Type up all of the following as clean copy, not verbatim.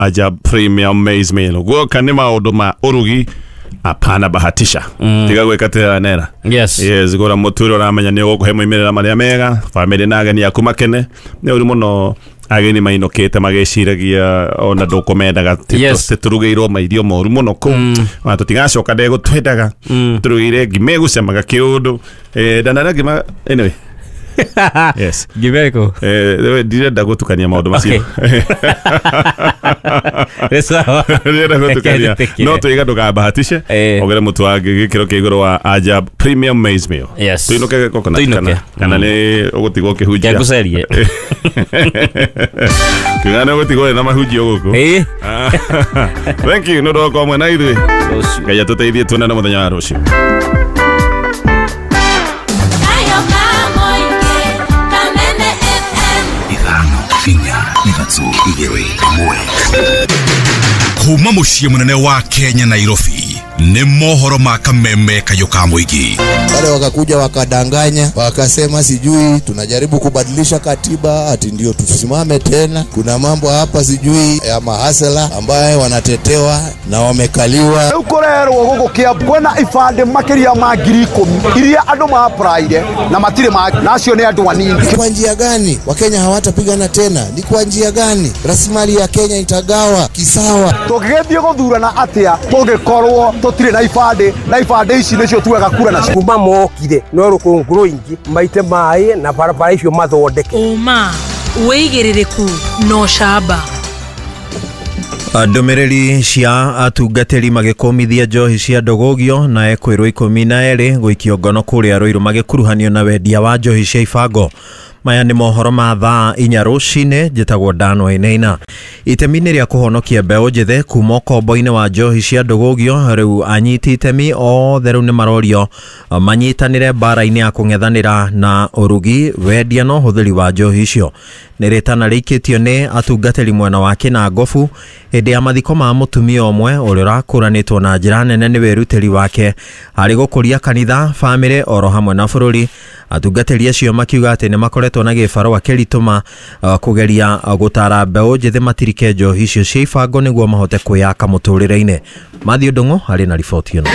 Ajab Premium Maize Meal. Gwoka ni maundu ma urugi apana bahatisha. Tiga gwikatira nera. Yes, gora muturo ramenya ni uguhe muimirira maria mega, family naga ni akumakene. Ni uri muno ageni mainokete mageciragia ona dokumendaga turugeirwo mairio moru muno ku tutigacoka ndego twendaga turugire ngime gucemaga kiundu ndanara ngima anyway. Yes, Gibeko. Direnda gutukania maundu macio. Esa. Direnda gutukania. No tuiga ndugabahatishe. Ogere mutu wa gikiro kiguru wa Ajab Premium Maize Meal. Yes. Tuinoke coconut kana ni ugutigwo kihujia. Yagucerie. Kigana ugutigwo na mahujio guku. Thank you. No ndo kwa mwana ithui. Ngaya tuteithie tuna na muthenya wa rucio. Kuma muciĩ munene wa Kenya Nairobi ni mohoro ma kameme kayoka muigi. Wale wakakuja wakadanganya, wakasema sijui tunajaribu kubadilisha katiba ati ndio tusimame tena. Kuna mambo hapa sijui ya mahasela ambaye wanatetewa na wamekaliwa. Ukorerwo gugukia kwena ifande makiria ma 10,000 iria andu ma pride na matire ma nacio ni andu wanini. Kwa njia gani Wakenya hawatapigana tena? Ni kwa njia gani rasilimali ya Kenya itagawa kisawa? Tugithie guthurana atia tugikorwo tutire na ifande ici nicio tuaga kura na kuma mokire no rukunguru ingi maite mai na barabara icio mathondeke. Uma weigiririku no shaba. Ndumiriri cia atungatiri magikomithia njohi cia ndogogio na ekwirwo 12 guikio ngono kuria Ruiru magikuruhanio na wendia wa njohi cia ibango. Maya ni mohoro ma thaa 4 rucine njitagwo Danwa Inaina. Itemi-ini ria kuhonokia mbeu njithe kuma kombo-ini wa njohi cia ndogogio riu anyiti itemi othe riu ni marorio manyitanire mbara-ini ya kung'ethanira na urugi wendia na uhuthiri wa njohi icio. Ni ritana riikitio ni atungatiri mwena wa Kinangofu hindi ya mathiko ma mutumia omwe uria urakuranitwo na njira nene ni wirutiri wake hari gukuria kanitha, family oro hamwe na bururi. Atungatiri acio makiuga ati ni makoretwo na gibarua kirituma kugeria gutara mbeu njithe matirike njohi icio cia ibango niguo mahote kwiyaka muturire-ini. Mathio Ndungu hari na riboti ino.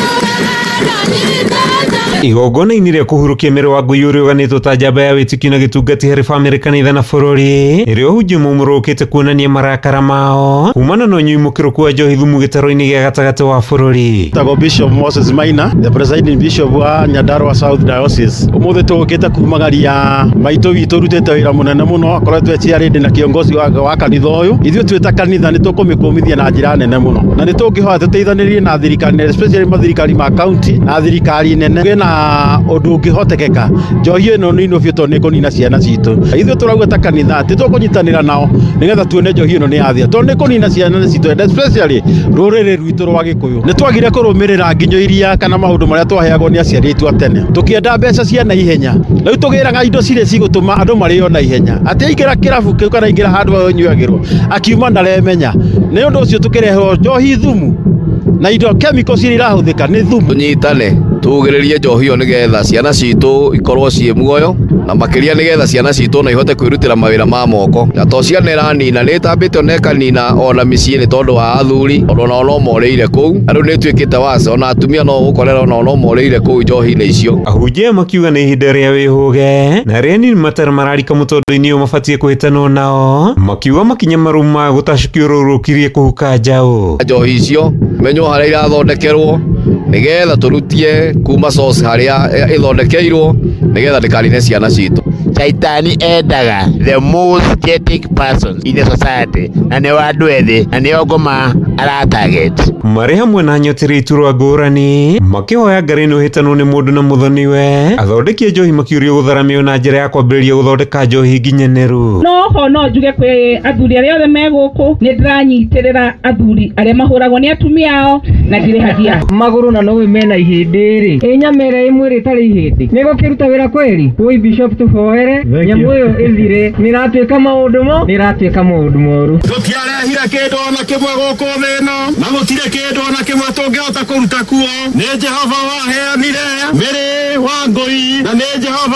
Igongona-ini ria kuhurukia mirwango yuriganitwo ta njamba ya wĩtĩkio na gĩtungati harĩ bamĩrĩ, kanitha na bũrũri ĩrĩa ũhunjia maumũrũkĩte kuonania marakara mao kumana na ũnyuimũkĩro kwa njohi thumu gĩtaro-inĩ gĩa gatagatĩ wa bũrũri. Tago Bishop Moses Maina, the presiding bishop wa Nyandarua South Diocese. Ũmũthĩ tũgũkĩte kumagaria maitũ witũ rutĩte wĩra mũnene mũno, akoretwo eciarĩndĩ na kiongozi wa kanitha ũyũ. Ithuĩ twĩta kanitha nĩ tũkũmĩkũmithia na njĩra nene mũno, na nĩ tũngĩhoya tũteithanĩrie na thirikari, especially mathirikari ma county na thirikari nene na ũndũ ũngĩhotekeka njohi ĩno nĩ inũbĩtwo nĩ kũnina ciana citũ. Ithuĩ tũrauga ta kanitha atĩ tũkũnyitanĩra nao nĩgetha tuone njohi ĩno nĩ yathia, tondũ nĩ kũnina ciana citũ, especially rũrĩrĩ rwitũ rwa Gĩkũyũ. Nĩ twagire kũrũmĩrĩra nginyo iria kana maũndũ marĩa twaheagwo nĩ aciari aitũ a tene, tũkĩenda mbeca cia na ihenya. Rĩu tũgĩraga indo cirĩ cigũtũma andũ marĩo na ihenya, atĩ aingĩra kĩrabu kĩu kana aingĩra handũ anyuagĩrwo akiuma ndaremenya. Nĩ ũndũ ũcio tũkĩreherwo njohi thumu na indo chemicals iria irahũthĩka nĩ thumu. Tunyitane tugĩrĩrie njohi ĩyo nĩgetha ciana citũ ikorwo ciĩ muoyo na makĩria nĩgetha ciana citũ na ihote kwĩrutĩra mawĩra ma moko. Na to ciana ĩranina nĩ ĩtambĩte ona ĩkanina ona mĩciĩ nĩ tondũ wa athuri ona no morĩire kũu. Rĩu nĩ ĩtuĩkĩte waca ona atumia no gũkorera ona no morĩire kũu njohi-inĩ icio. Ahunjia makiuga nĩ ihinda rĩa wĩhũge na arĩa nini matara mararika mũtũndũ-inĩ ũyũ mabatiĩ kwĩtanwo nao, makiuga makinya maruma gũtacũkio rũrũkirie kũhuka njaũ. Njohi icio menywo harĩa irathondekerwo nĩgetha tũrutie kuma source harĩa ĩthondekeirwo nĩgetha ndĩkanine ciana citũ. Shaitani endaga the most genetic persons in the society na nĩ andũ ethĩ na nĩo ngoma aratarget. Marĩ hamwe na nyotiri iturwa ngũrani makĩhoya Ngai nĩ ũhĩtanwo nĩ mũndũ na mũthoniwe athondeki njohi makĩũrio gũtharamio na njĩra ya kwambĩrĩria gũthondeka njohi nginyanĩru. No njuge kwĩ athuri arĩa othe me gũkũ nĩ ndĩranyitĩrĩra athuri arĩa mahũragwo nĩ atumia ao na ndĩrĩhagia magũrũ na no mena ihĩndĩ rĩ nyamera ĩmwe rĩtarĩ ihĩndĩ nĩ gũkĩruta wĩra kweri. Woi bishop tuhoere nyamũ ĩyo ĩthire nĩ ĩratuĩka maũndũ mo nĩ ĩratuĩka maũndũ moru. Tũtiarehire kĩndũ ona kĩmwe gũkũ thĩ ĩno na gũtirĩ kĩndũ ona kĩmwe tũngĩhota kũruta kuo. Nĩ Jehova waheanire mĩrĩ wa ngũi na nĩ Jehova wacokia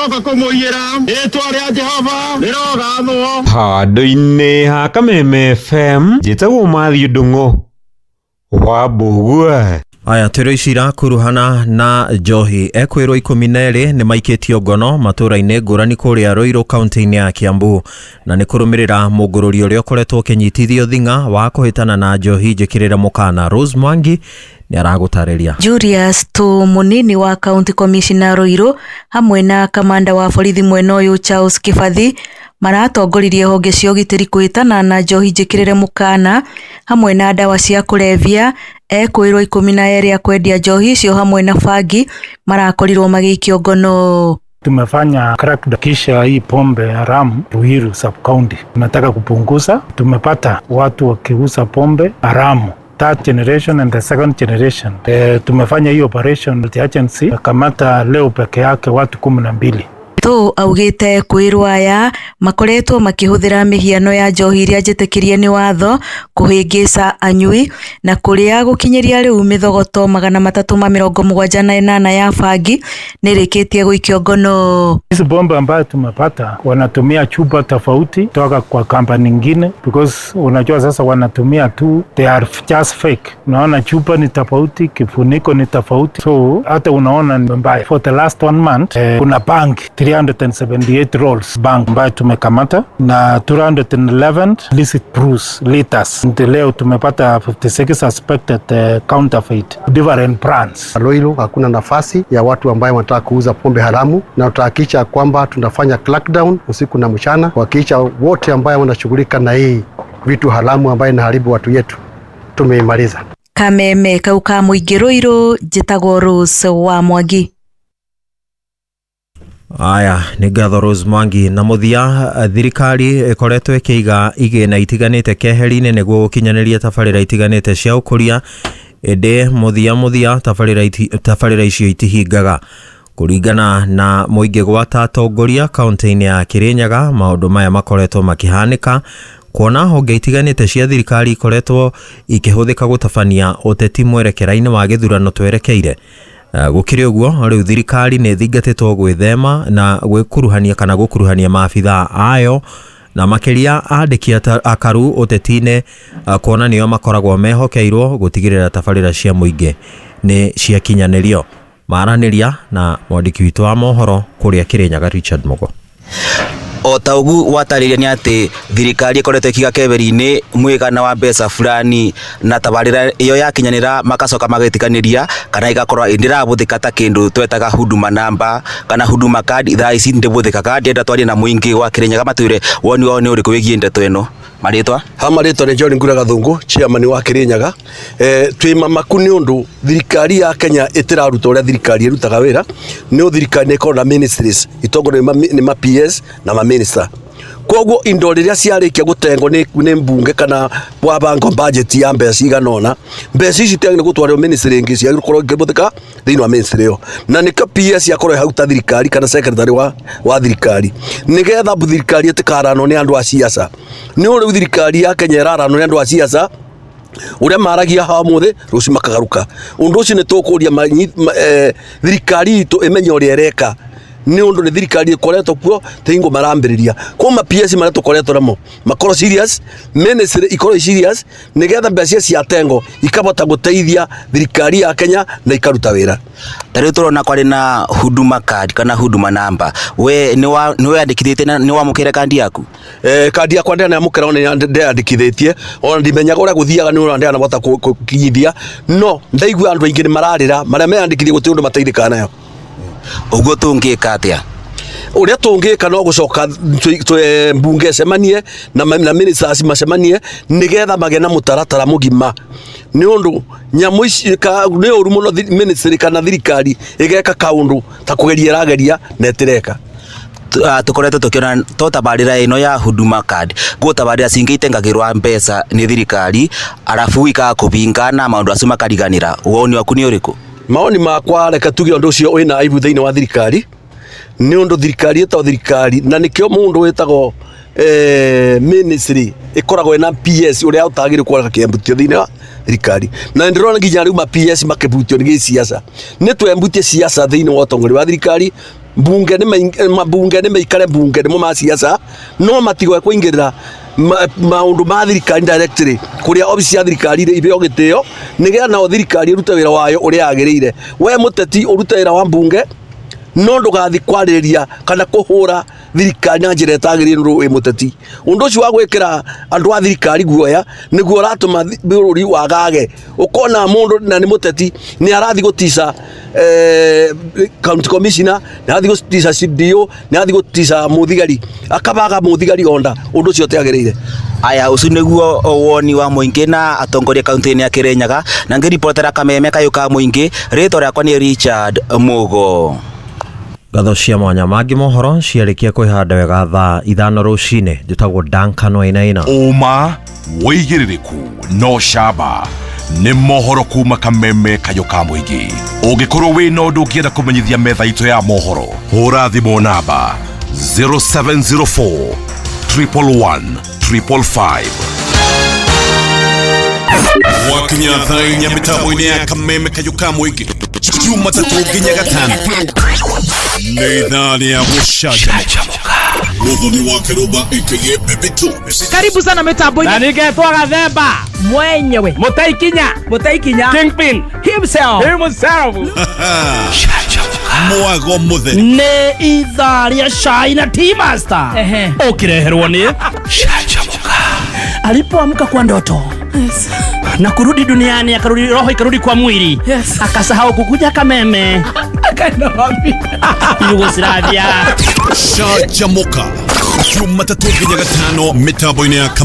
tũroka kũmũiyĩra rĩtwa rĩa Jehova rĩrogathwo. Handũ-inĩ ha Kameme FM njĩtagwo Mathiũ Ndung'u wa Mbũgua. Aya twĩrwo ici irakuruhana na njohi ekwĩrwo 12 nĩ maikĩtio ngono matũra-inĩ ngũrani kũrĩa Ruiru kaunti-inĩ ya Kiambu na nĩ kũrũmĩrĩra mũngũrũri ũrĩa ũkoretwo ũkĩnyitithio thing'a wa kũhĩtana na njohi njĩkĩrĩre mũkana. Rose Mwangi nĩ aragũtarĩria. Julius tu munini wa county commissioner Ruiru hamwe na kamanda wa borithi mwena ũyũ Charles Kibathi maratongoririe honge cia ũgitĩri kũhĩtana na njohi njĩkĩrĩre mũkana hamwe na ndawa cia kũrebia. Ekwĩrwo 12 a kwendia njohi icio hamwe na bangi marakorirwo magĩikio ngono. Tumefanya crackdown kisha hii pombe haramu Ruiru sub county tunataka kupunguza. Tumepata watu wakiuza pombe haramu third generation and the second generation. Tumefanya hii operation multi-agency kamata leo peke yake watu 12. Tu augite kwirwa aya makoretwo makihũthĩra mĩhiano ya njohi iria njĩtĩkĩrie nĩ watho kũhĩngĩca anyui na kũrĩa gũkinyeria rĩu mĩthogoto 378 ya bangi nĩrĩkĩtie gũikio ngono. Hizi bomba ambayo tumepata wanatumia chupa tofauti toka kwa kampani nyingine, because unajua sasa wanatumia tu, they are just fake. Unaona chupa ni tofauti, kifuniko ni tofauti, so hata unaona ni mbaya. For the last 1 month kuna bank 378 rolls bank ambayo tumekamata na 211 illicit brews liters. Leo tumepata 56 suspected counterfeit different brands. Ruiru hakuna nafasi ya watu ambao wanataka kuuza pombe haramu, na tutahakikisha kwamba tunafanya crackdown usiku na mchana kuhakikisha wote ambao wanashughulika na hii vitu haramu ambayo inaharibu watu yetu tumeimaliza. Kameme kauka mũingĩ Ruiru njĩtagwo Rose wa Mwangi. Aya nĩ ngatho Rose Mwangi. Na mũthia thirikari ĩkoretwo ĩkĩiga igĩna itiganĩte keheri-inĩ nĩguo gũkinyanĩria tabarĩra itiganĩte cia ũkũria, ĩndĩ mũthia tabarĩra icio itihingaga. Kũringana na mũingĩ gwata atongoria kaunti-inĩ ya Kirinyaga, maũndũ maya makoretwo makĩhanĩka kuona honge itiganĩte cia thirikari ikoretwo ikĩhũthĩka gũtabania ũteti mwerekera-inĩ wa gĩthurano twerekeire. Gũkĩrĩ ũguo rĩu thirikari nĩ thingatĩtwo gwĩthema na gwĩkuruhania kana gũkuruhania maabitha ayo na makĩria andĩki akaru ũteti-inĩ kuona nĩo makoragwo mehokeirwo gũtigĩrĩra tabarĩra cia mũingĩ nĩ ciakinyanĩrio. Maranĩria na mwandĩki witũ wa mohoro kũrĩa Kirinyaga Richard Mugo. O ta ũgu watarĩria nĩ atĩ thirikari ĩkoretwo ĩkiga keberi-inĩ mwĩgana wa mbeca fulani na tabarĩra ĩyo yakinyanĩra magacoka magĩtĩkanĩria kana ĩgakorwo ĩndĩrabũthĩka ta kĩndũ twetaga huduma namba kana huduma card. Thaa ici ndĩbũthĩkaga, ndĩenda twarie na mũingĩ wa Kirinyaga matwĩre woni wao nĩ ũrĩkũ wĩgiĩ ndeto ĩno. Marĩtwa nĩ John Ngura Gathungu, chairman wa Kirinyaga. Twĩmamaku nĩ ũndũ thirikari ya Kenya ĩtĩraruta ũrĩa thirikari ĩrutaga wĩra. Nĩ thirikari nĩkorwo na ministries itongorio nĩ ma PS na ma minister. Koguo indo rĩrĩa ciarĩkia gũtengwo nĩ mbunge kana wabango budget ya mbeca iganona, mbeca ici tĩagĩrĩirwo gũtwarĩrwo ministry ingĩ cia gũkorwo ikĩbũthĩka thĩinĩ wa ministry ĩyo, na nĩkĩo PS yakorwo hau ta thirikari kana secretary wa thirikari, nĩgetha thirikari ĩtĩkaranwo nĩ andũ a ciaca. Nĩ ũrĩu thirikari ya Kenya ĩraranwo nĩ andũ a ciaca uria maragia hawa mothe ruci makagaruka. Undu ucio nĩ tũkũria thirikari itũ ĩmenye ũrĩa ĩreka, nĩ ũndũ nĩ thirikari ĩkoretwo kuo tĩingo marambĩrĩria kwa ma PS marĩa tũkoretwo namo makorwo serious, ministry ikorwo serious, nĩgetha mbeca cia tengo ikabota gũteithia thirikari ya Kenya na ikaruta wĩra. Tarĩu tũrona kwarĩ na huduma card kana huduma number, we nĩ wandĩkithĩtie na nĩ wamũkĩra kandi yaku? Kandi yakwa ndĩamũkĩra ona ndĩandĩkithĩtie, ona ndimenyaga ũrĩa gũthiaga nĩ ũrĩa ndĩanabota kũkinyithia, no ndaigua andũ aingĩ nĩ mararĩra marĩa meyandĩkithie gũtirĩ ũndũ mateithĩkaga nayo. Ugo tũngĩka atĩa? Ũrĩa tũngĩka no gũcoka mbunge cemanie na ministers macemanie nĩgetha magĩe na mũtaratara mũgima, nĩ ũndũ nyamũ ici nĩ ũru mũno ministry kana thirikari ĩgeka kaũndũ ta kũgeria ĩrageria na ĩtireka. Tukoretwo tukiona tabarĩra ĩno ya huduma card gũtabarĩra cingĩ itengagĩrwa mbeca nĩ thirikari arabu ikaga kũbingana maũndũ acio makariganĩra. Woni waku nĩ ũrĩkũ? Maoni makwa reka tuge ũndũ ũcio wĩna aibu thĩinĩ wa thirikari, nĩ ũndũ thirikari ĩtagwo thirikari na nĩkĩo mũndũ wĩtagwo ministry ĩkoragwo ĩna PS ũrĩa ũtagĩrĩirwo kũreka kĩambutio thĩinĩ wa thirikari, na ndĩrona nginya rĩu ma PS makĩbutio nĩ gĩciaca. Nĩ twembutie ciaca thĩinĩ wa ũtongoria wa thirikari, bunge ni maikare bunge ni ma siasa no matigwe kuingirira maundu ma thirikari directly kuria ofisi ya thirikari ibe ogiteo nigetha na thirikari ruta wira wayo uria agirire we muteti uruta wira wa bunge no ndugathi kwariria kana kuhura thirikari na njira etagirire wi muteti undu ucio wa gwikira andu a thirikari guoya niguo ratuma bururi wagage ukona mundu na ni muteti ni arathi gutisa county commissioner ni arathi gutisa CDO ni arathi gutisa muthigari akabaga muthigari onda undu ucio teagirire aya ucio niguo woni wa muingi na atongoria kaunti-ini ya Kirinyaga na ngiripotera Kameme Kayuka muingi rito riakwa ni Richard Mugo. Gatho cia mwanya mangi mohoro ciarikia kwihanda wega thaa 5 rucine njitagwo Duncan Wainaina. Uma woigiririku no shaba ni mohoro kuma Kameme Kayuka muingi. Ungikorwo wina undu ungienda kumenyithia metha itu ya mohoro hura thimu namba 0704 111 555. Wakinya thainya mitambo-ini ya Kameme Kayuka muingi Jumatatu nginya Gatano ni thani ya gũcanjamũka Muthoni wa Kiruba aka Bebe Tunes. Karibu sana mitambo-ini na ningetwa Gathemba mwenyewe Mutaikinya Kingpin himself mwago muthe ne itharia China T-Master ukireherwo ni Shanjamuka alipoamka kwa ndoto na kurudi duniani akarudi roho ikarudi kwa mwili akasahau kukuja Kameme akaenda wapi Yugoslavia. Shanjamuka Jumatatu nginya Gatano mitambo-ini ya